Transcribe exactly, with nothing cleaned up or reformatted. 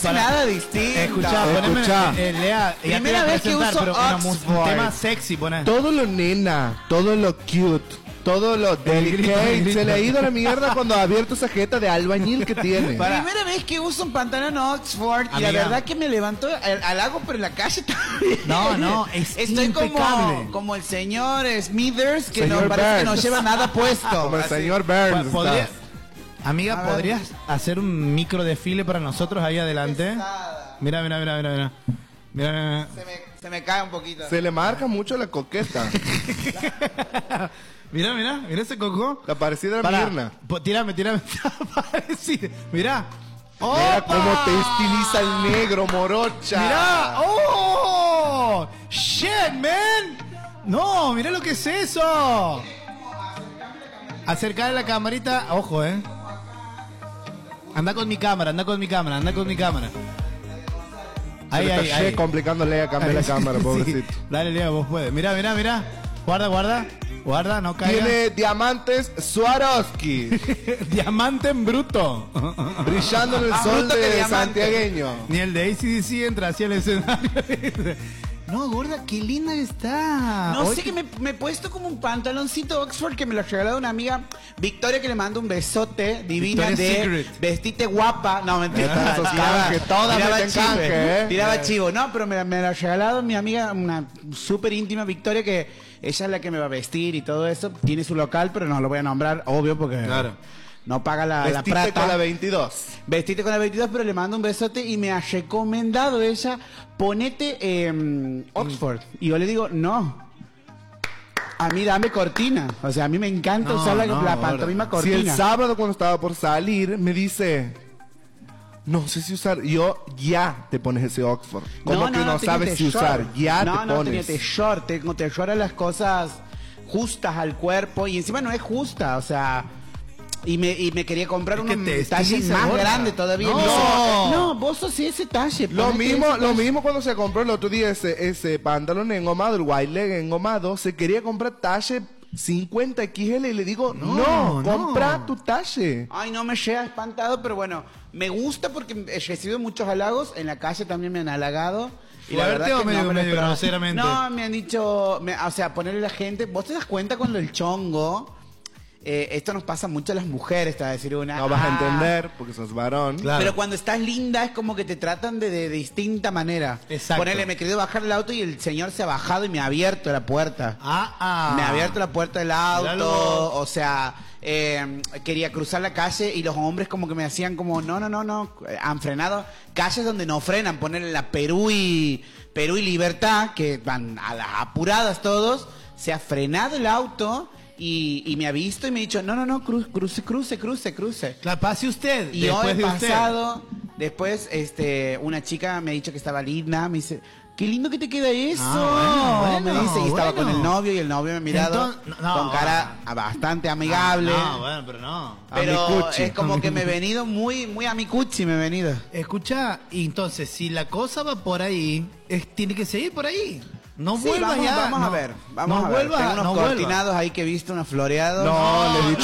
Para... nada distinto. Escuchá, poneme, Escuchá. Eh, Lea, primera vez que uso pero una mus- un Oxford. tema sexy, poné. Todo lo nena, todo lo cute, todo lo delicate, grito, se le ha grito. ido a la mierda cuando ha abierto esa jeta de albañil que tiene. Para. Primera vez que uso un pantalón Oxford y la Amiga. verdad que me levantó al, al lago, pero en la calle también. No, no, es Estoy impecable. como, como el señor Smithers que Señor no parece que Burns. no lleva nada puesto. Como el Así. señor Burns. ¿Podría- está. Amiga, A ver. ¿podrías hacer un micro desfile para nosotros ahí adelante? Pesada. Mira, mira, mira, mira, mira. Mira, mira, mira. Se me, se me cae un poquito. Se le marca mucho la coqueta. Mira, mira, mira ese coco. La parecida de Pará, Mirna. po- Tírame, tírame. Parecida. Mira. Mira ¡Opa! cómo te estiliza el negro, morocha. Mira. ¡Oh! ¡Shit, man! No, mira lo que es eso. Acercar la camarita. Ojo, eh. Anda con mi cámara, anda con mi cámara, anda con mi cámara. Se Ahí, le ahí, está ahí. che complicándole a cambiar la Ahí, cámara, sí. pobrecito. Dale, Leo, vos puedes. Mira, mira, mira. Guarda, guarda. Guarda, no caiga. Tiene diamantes Swarovski Diamante en bruto. brillando en el Más sol bruto que de diamante. santiagueño. Ni el de A C D C entra hacia el escenario. No, gorda, qué linda está. No Oye, sé que me, me he puesto como un pantaloncito Oxford que me lo regaló una amiga Victoria, que le mando un besote divina Victoria's de Secret. vestite guapa. No, mentira. Están esos canjes, todas tiraba meten chivo, canje, ¿eh? Tiraba chivo. No, pero me, me lo ha regalado mi amiga, una súper íntima Victoria, que ella es la que me va a vestir y todo eso. Tiene su local, pero no lo voy a nombrar, obvio, porque Claro. no paga la, la Vestiste plata. con la veintidós. Vestite con la veintidós, pero le mando un besote y me ha recomendado ella, ponete eh, Oxford. Y yo le digo, no. A mí dame cortina. O sea, a mí me encanta No, usar la, no, la gorda. pantomima Si cortina. el sábado cuando estaba por salir me dice, no sé si usar, yo ya te pones ese Oxford. Como que no, tenete sabes si short. usar, ya no, te no, pones. tenete short, tengo te short a las cosas justas al cuerpo y encima no es justa, o sea, y me, y me quería comprar Es un que te talle estiliza, más gorda. grande todavía. No. Y me dice, no, vos sos ese talle. Lo ponete mismo, ese lo talle". mismo cuando se compró el otro día ese, ese pantalón engomado, el white leg engomado, se quería comprar talle cincuenta equis ele y le digo, no, No, no. compra tu talle. Ay, no me llega espantado, pero bueno, me gusta porque he recibido muchos halagos. En la calle también me han halagado. Y la verdad ¿Fuerte o que medio- no me lo medio esperaba. groseramente? No, me han dicho, me- o sea, ponerle a la gente. ¿Vos te das cuenta cuando el chongo? eh, esto nos pasa mucho a las mujeres, te va a decir una. No vas a "Ah". entender porque sos varón. Claro. Pero cuando estás linda es como que te tratan de, de distinta manera. Exacto. Ponele, me he querido bajar el auto y el señor se ha bajado y me ha abierto la puerta. Ah, ah. Me ha abierto la puerta del auto, Míralo. o sea, eh, quería cruzar la calle y los hombres como que me hacían como, no, no, no, no, eh, han frenado. Calles donde no frenan, ponerle la Perú y, Perú y Libertad, que van a las apuradas todos, se ha frenado el auto y, y me ha visto y me ha dicho, no, no, no, cru- cruce, cruce, cruce, cruce. La pase usted. Y después hoy de usted. pasado, después, este, una chica me ha dicho que estaba linda, me dice, qué lindo que te queda eso. Ah, bueno, me bueno, dice, y estaba bueno. con el novio y el novio me ha mirado Entonces, no, con cara bastante amigable. Ah, no, bueno, pero no. Pero Amicucci. es como que me he venido muy, muy amicucci, me he venido. Escucha, y entonces, si la cosa va por ahí, es, tiene que seguir por ahí. No Sí, vuelvas vamos, ya. vamos a no. ver, vamos no a ver. vuelva, Tengo unos no vuelva. cortinados ahí que he visto, unos floreados. No, le he dicho